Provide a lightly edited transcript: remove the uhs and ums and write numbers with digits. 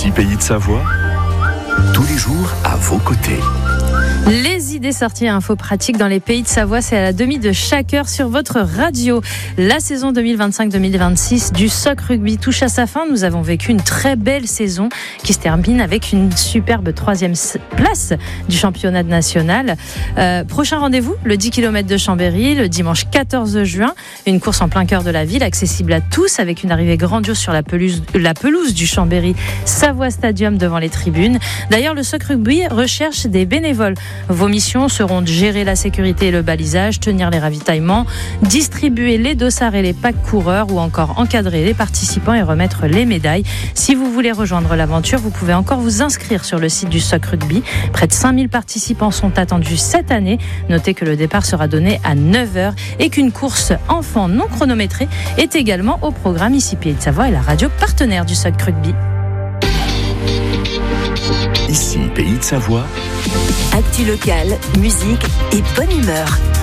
Ici Pays de Savoie, tous les jours à vos côtés. Les idées sorties et infos pratiques dans les Pays de Savoie, c'est à la demi de chaque heure sur votre radio. La saison 2025-2026 du SOC Rugby touche à sa fin. Nous avons vécu une très belle saison qui se termine avec une superbe 3e place du championnat national. Prochain rendez-vous, le 10 km de Chambéry, le dimanche 14 juin. Une course en plein cœur de la ville, accessible à tous, avec une arrivée grandiose sur la pelouse du Chambéry Savoie Stadium devant les tribunes. D'ailleurs, le SOC Rugby recherche des bénévoles. Vos missions seront de gérer la sécurité et le balisage, tenir les ravitaillements, distribuer les dossards et les packs coureurs ou encore encadrer les participants et remettre les médailles. Si vous voulez rejoindre l'aventure, vous pouvez encore vous inscrire sur le site du SOC Rugby. Près de 5000 participants sont attendus cette année. Notez que le départ sera donné à 9h et qu'une course enfant non chronométrée est également au programme. Ici Pays de Savoie est la radio partenaire du SOC Rugby. Ici Pays de Savoie. Actu locale, musique et bonne humeur.